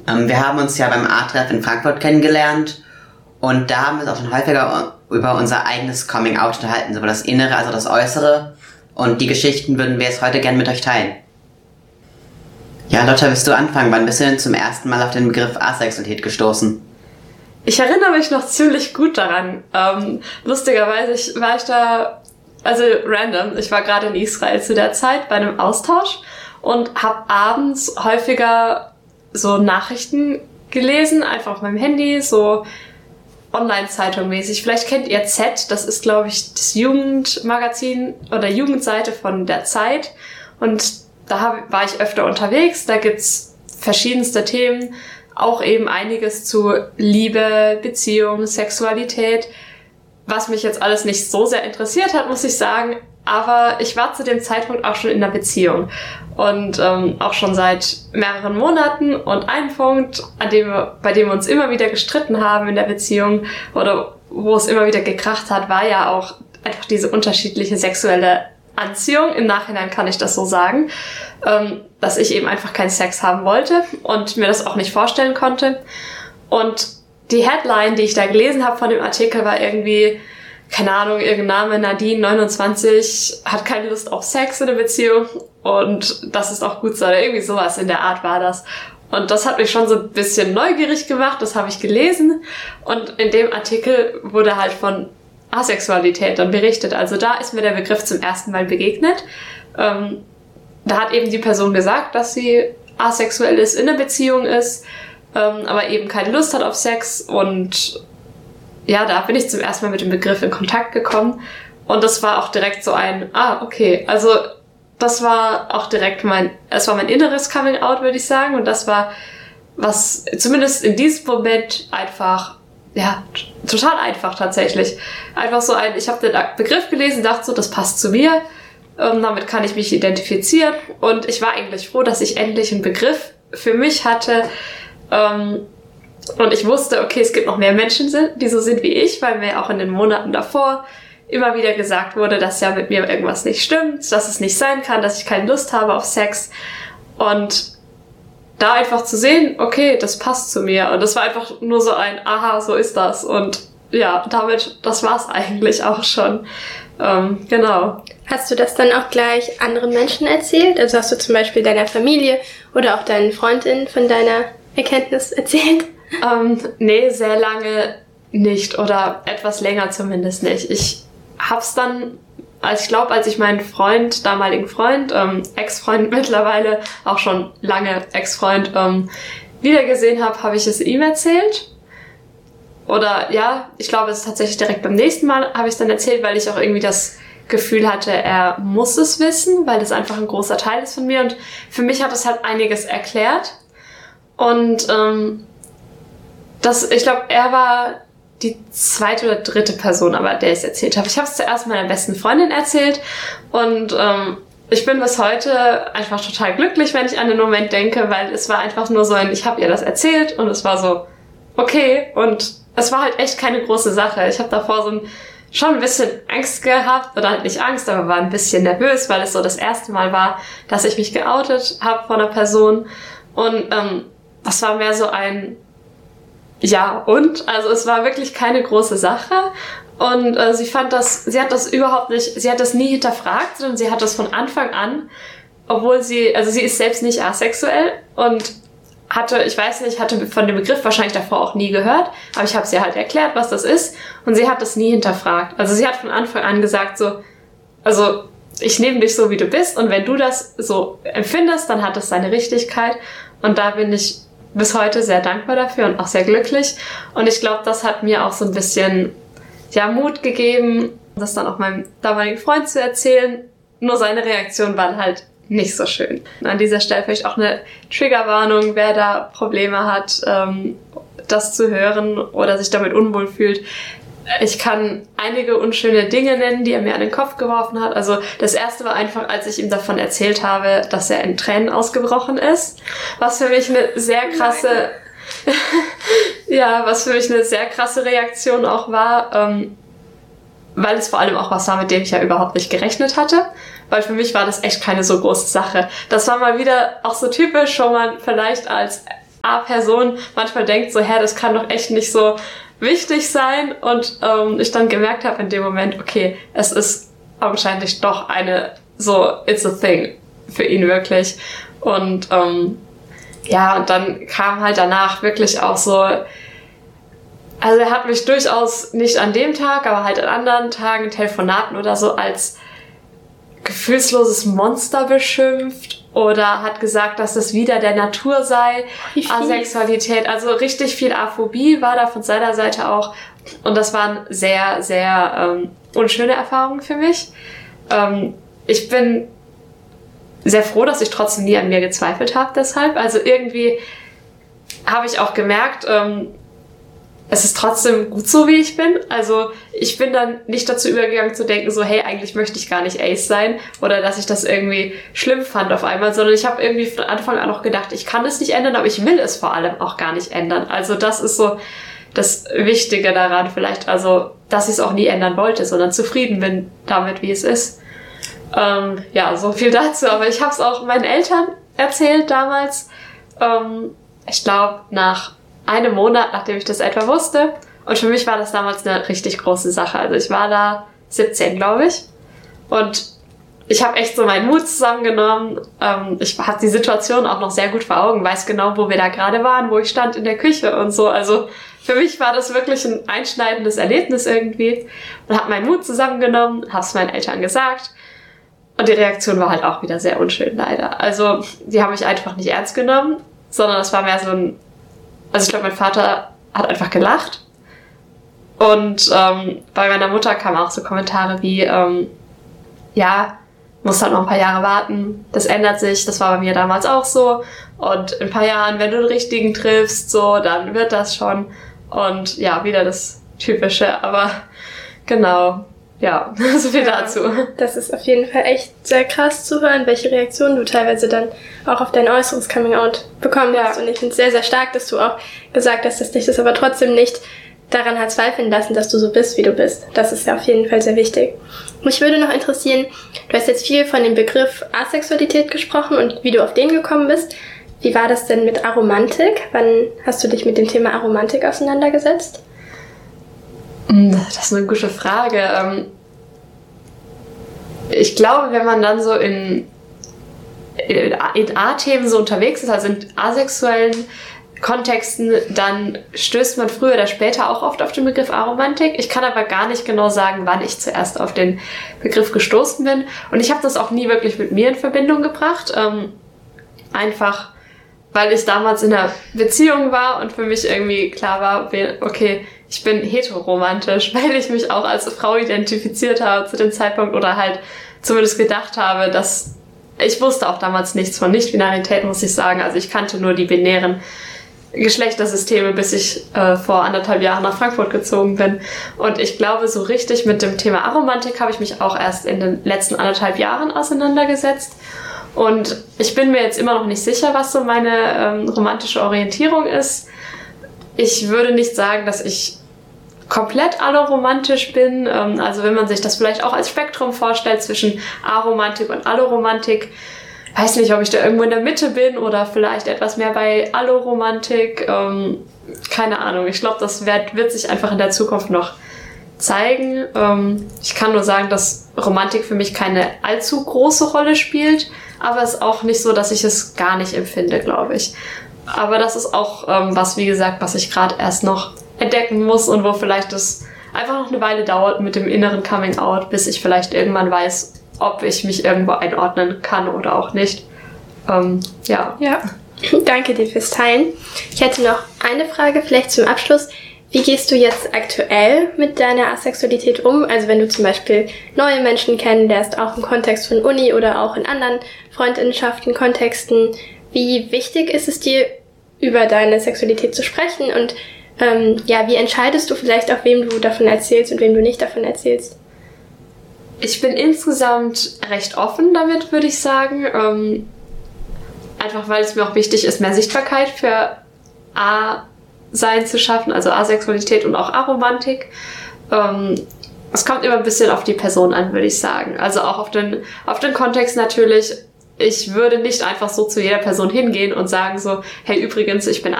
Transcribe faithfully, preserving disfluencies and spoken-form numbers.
Ähm, wir haben uns ja beim A-Treff in Frankfurt kennengelernt und da haben wir uns auch schon häufiger über unser eigenes Coming-out unterhalten, sowohl das Innere als auch das Äußere. Und die Geschichten würden wir jetzt heute gerne mit euch teilen. Ja, Lotta, willst du anfangen? Wann bist du denn zum ersten Mal auf den Begriff Asexualität gestoßen? Ich erinnere mich noch ziemlich gut daran. Ähm, lustigerweise ich, war ich da, also random, ich war gerade in Israel zu der Zeit bei einem Austausch und habe abends häufiger so Nachrichten gelesen, einfach auf meinem Handy, so Online-Zeitung mäßig. Vielleicht kennt ihr Z, das ist, glaube ich, das Jugendmagazin oder Jugendseite von der Zeit. Und da hab, war ich öfter unterwegs. Da gibt's verschiedenste Themen, auch eben einiges zu Liebe, Beziehung, Sexualität, was mich jetzt alles nicht so sehr interessiert hat, muss ich sagen. Aber ich war zu dem Zeitpunkt auch schon in einer Beziehung und ähm, auch schon seit mehreren Monaten. Und ein Punkt, an dem wir, bei dem wir uns immer wieder gestritten haben in der Beziehung oder wo es immer wieder gekracht hat, war ja auch einfach diese unterschiedliche sexuelle Anziehung. Im Nachhinein kann ich das so sagen, ähm, dass ich eben einfach keinen Sex haben wollte und mir das auch nicht vorstellen konnte. Und die Headline, die ich da gelesen habe von dem Artikel, war irgendwie, keine Ahnung, irgendein Name, Nadine, neunundzwanzig, hat keine Lust auf Sex in der Beziehung und das ist auch gut so, oder irgendwie sowas in der Art war das. Und das hat mich schon so ein bisschen neugierig gemacht, das habe ich gelesen und in dem Artikel wurde halt von Asexualität dann berichtet. Also da ist mir der Begriff zum ersten Mal begegnet. Ähm, da hat eben die Person gesagt, dass sie asexuell ist, in einer Beziehung ist, ähm, aber eben keine Lust hat auf Sex und ja, da bin ich zum ersten Mal mit dem Begriff in Kontakt gekommen und das war auch direkt so ein, ah, okay, also das war auch direkt mein, es war mein inneres Coming-out, würde ich sagen, und das war, was zumindest in diesem Moment einfach, ja, total einfach tatsächlich. Einfach so ein, ich habe den Begriff gelesen, dachte so, das passt zu mir, ähm, damit kann ich mich identifizieren und ich war eigentlich froh, dass ich endlich einen Begriff für mich hatte, ähm, und ich wusste, okay, es gibt noch mehr Menschen, die so sind wie ich, weil mir auch in den Monaten davor immer wieder gesagt wurde, dass ja mit mir irgendwas nicht stimmt, dass es nicht sein kann, dass ich keine Lust habe auf Sex. Und da einfach zu sehen, okay, das passt zu mir. Und das war einfach nur so ein, aha, so ist das. Und ja, damit, das war's eigentlich auch schon. Ähm, genau. Hast du das dann auch gleich anderen Menschen erzählt? Also hast du zum Beispiel deiner Familie oder auch deinen Freundinnen von deiner Erkenntnis erzählt? Ähm, nee, sehr lange nicht oder etwas länger zumindest nicht. Ich hab's dann, als ich glaube, als ich meinen Freund, damaligen Freund, ähm, Ex-Freund mittlerweile, auch schon lange Ex-Freund, ähm, wiedergesehen habe, habe ich es ihm erzählt. Oder ja, ich glaube, es ist tatsächlich direkt beim nächsten Mal habe ich es dann erzählt, weil ich auch irgendwie das Gefühl hatte, er muss es wissen, weil das einfach ein großer Teil ist von mir. Und für mich hat es halt einiges erklärt. Und ähm, das, ich glaube, er war die zweite oder dritte Person, aber der ich es erzählt habe. Ich habe es zuerst meiner besten Freundin erzählt und ähm, ich bin bis heute einfach total glücklich, wenn ich an den Moment denke, weil es war einfach nur so ein, ich habe ihr das erzählt und es war so, okay, und es war halt echt keine große Sache. Ich habe davor so ein, schon ein bisschen Angst gehabt, oder halt nicht Angst, aber war ein bisschen nervös, weil es so das erste Mal war, dass ich mich geoutet habe von einer Person und ähm, das war mehr so ein ja, und? Also es war wirklich keine große Sache und äh, sie fand das, sie hat das überhaupt nicht, sie hat das nie hinterfragt, sondern sie hat das von Anfang an, obwohl sie, also sie ist selbst nicht asexuell und hatte, ich weiß nicht, hatte von dem Begriff wahrscheinlich davor auch nie gehört, aber ich habe sie halt erklärt, was das ist und sie hat das nie hinterfragt. Also sie hat von Anfang an gesagt so, also ich nehme dich so, wie du bist und wenn du das so empfindest, dann hat das seine Richtigkeit und da bin ich bis heute sehr dankbar dafür und auch sehr glücklich. Und ich glaube, das hat mir auch so ein bisschen ja, Mut gegeben, das dann auch meinem damaligen Freund zu erzählen. Nur seine Reaktion war halt nicht so schön. An dieser Stelle vielleicht auch eine Triggerwarnung, wer da Probleme hat, ähm, das zu hören oder sich damit unwohl fühlt. Ich kann einige unschöne Dinge nennen, die er mir an den Kopf geworfen hat. Also das erste war einfach, als ich ihm davon erzählt habe, dass er in Tränen ausgebrochen ist. Was für mich eine sehr krasse, ja, was für mich eine sehr krasse Reaktion auch war, ähm, weil es vor allem auch was war, mit dem ich ja überhaupt nicht gerechnet hatte. Weil für mich war das echt keine so große Sache. Das war mal wieder auch so typisch, wo man vielleicht als A-Person manchmal denkt so, hä, das kann doch echt nicht so wichtig sein. Und ähm, ich dann gemerkt habe in dem Moment, okay, es ist augenscheinlich doch eine so, it's a thing für ihn wirklich. Und ähm, ja, und dann kam halt danach wirklich auch so, also er hat mich durchaus nicht an dem Tag, aber halt an anderen Tagen, Telefonaten oder so, als gefühlsloses Monster beschimpft oder hat gesagt, dass das wieder der Natur sei, Asexualität, also richtig viel Aphobie war da von seiner Seite auch und das waren sehr, sehr ähm, unschöne Erfahrungen für mich. Ähm, ich bin sehr froh, dass ich trotzdem nie an mir gezweifelt habe deshalb, also irgendwie habe ich auch gemerkt, ähm, es ist trotzdem gut so, wie ich bin. Also ich bin dann nicht dazu übergegangen zu denken, so hey, eigentlich möchte ich gar nicht Ace sein oder dass ich das irgendwie schlimm fand auf einmal, sondern ich habe irgendwie von Anfang an auch gedacht, ich kann es nicht ändern, aber ich will es vor allem auch gar nicht ändern. Also das ist so das Wichtige daran vielleicht, also dass ich es auch nie ändern wollte, sondern zufrieden bin damit, wie es ist. Ähm, ja, so viel dazu. Aber ich habe es auch meinen Eltern erzählt damals. Ähm, ich glaube, nach einem Monat, nachdem ich das etwa wusste. Und für mich war das damals eine richtig große Sache. Also ich war da siebzehn, glaube ich. Und ich habe echt so meinen Mut zusammengenommen. Ähm, ich habe die Situation auch noch sehr gut vor Augen, weiß genau, wo wir da gerade waren, wo ich stand in der Küche und so. Also für mich war das wirklich ein einschneidendes Erlebnis irgendwie. Und habe meinen Mut zusammengenommen, habe es meinen Eltern gesagt. Und die Reaktion war halt auch wieder sehr unschön, leider. Also die haben mich einfach nicht ernst genommen, sondern es war mehr so ein... Also ich glaube, mein Vater hat einfach gelacht. Und ähm, bei meiner Mutter kamen auch so Kommentare wie, ähm, ja, musst halt noch ein paar Jahre warten, das ändert sich, das war bei mir damals auch so. Und in ein paar Jahren, wenn du den Richtigen triffst, so, dann wird das schon. Und ja, wieder das Typische, aber genau, ja, so viel ja, dazu. Das ist auf jeden Fall echt sehr krass zu hören, welche Reaktionen du teilweise dann auch auf dein äußeres Coming-out bekommen hast. Ja. Und ich finde es sehr, sehr stark, dass du auch gesagt hast, dass dich das aber trotzdem nicht daran hat zweifeln lassen, dass du so bist, wie du bist. Das ist ja auf jeden Fall sehr wichtig. Mich würde noch interessieren, du hast jetzt viel von dem Begriff Asexualität gesprochen und wie du auf den gekommen bist. Wie war das denn mit Aromantik? Wann hast du dich mit dem Thema Aromantik auseinandergesetzt? Das ist eine gute Frage. Ich glaube, wenn man dann so in, in A-Themen so unterwegs ist, also in asexuellen Kontexten, dann stößt man früher oder später auch oft auf den Begriff Aromantik. Ich kann aber gar nicht genau sagen, wann ich zuerst auf den Begriff gestoßen bin. Und ich habe das auch nie wirklich mit mir in Verbindung gebracht. Ähm, einfach, weil ich damals in einer Beziehung war und für mich irgendwie klar war, okay, ich bin heteroromantisch, weil ich mich auch als Frau identifiziert habe zu dem Zeitpunkt oder halt zumindest gedacht habe, dass ich wusste auch damals nichts von Nicht-Binarität, muss ich sagen. Also ich kannte nur die binären Geschlechtersysteme, bis ich äh, vor anderthalb Jahren nach Frankfurt gezogen bin. Und ich glaube, so richtig mit dem Thema Aromantik habe ich mich auch erst in den letzten anderthalb Jahren auseinandergesetzt. Und ich bin mir jetzt immer noch nicht sicher, was so meine ähm, romantische Orientierung ist. Ich würde nicht sagen, dass ich komplett alloromantisch bin. Ähm, also wenn man sich das vielleicht auch als Spektrum vorstellt zwischen Aromantik und Alloromantik, weiß nicht, ob ich da irgendwo in der Mitte bin oder vielleicht etwas mehr bei Alloromantik. Ähm, keine Ahnung. Ich glaube, das wird, wird sich einfach in der Zukunft noch zeigen. Ähm, ich kann nur sagen, dass Romantik für mich keine allzu große Rolle spielt, aber es ist auch nicht so, dass ich es gar nicht empfinde, glaube ich. Aber das ist auch ähm, was, wie gesagt, was ich gerade erst noch entdecken muss und wo vielleicht es einfach noch eine Weile dauert mit dem inneren Coming-out, bis ich vielleicht irgendwann weiß, ob ich mich irgendwo einordnen kann oder auch nicht. Ähm, ja. Ja, danke dir fürs Teilen. Ich hätte noch eine Frage vielleicht zum Abschluss. Wie gehst du jetzt aktuell mit deiner Asexualität um? Also wenn du zum Beispiel neue Menschen kennenlernst, auch im Kontext von Uni oder auch in anderen Freundinnenschaften, Kontexten, wie wichtig ist es dir, über deine Sexualität zu sprechen? Und ähm, ja, wie entscheidest du vielleicht auch, wem du davon erzählst und wem du nicht davon erzählst? Ich bin insgesamt recht offen damit, würde ich sagen. Ähm, einfach weil es mir auch wichtig ist, mehr Sichtbarkeit für A-Sein zu schaffen, also Asexualität und auch Aromantik. Ähm, es kommt immer ein bisschen auf die Person an, würde ich sagen. Also auch auf den, auf den Kontext natürlich. Ich würde nicht einfach so zu jeder Person hingehen und sagen so, hey, übrigens, ich bin